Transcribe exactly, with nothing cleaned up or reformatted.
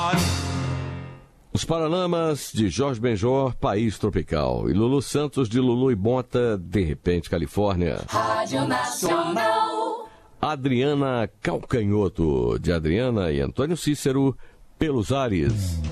Os Paralamas, de Jorge Benjor, País Tropical. E Lulu Santos, de Lulu e Bota, De Repente, Califórnia. Rádio Nacional. Adriana Calcanhoto, de Adriana e Antônio Cícero, Pelos Ares.